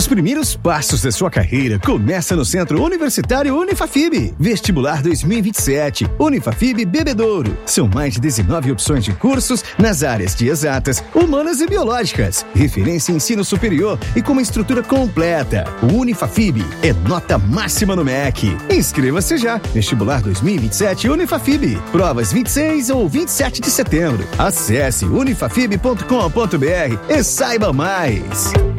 Os primeiros passos da sua carreira começam no Centro Universitário Unifafib. Vestibular 2027, Unifafib Bebedouro. São mais de 19 opções de cursos nas áreas de exatas, humanas e biológicas. Referência em ensino superior e com uma estrutura completa. O Unifafib é nota máxima no MEC. Inscreva-se já. Vestibular 2027 Unifafib. Provas 26 ou 27 de setembro. Acesse unifafib.com.br e saiba mais.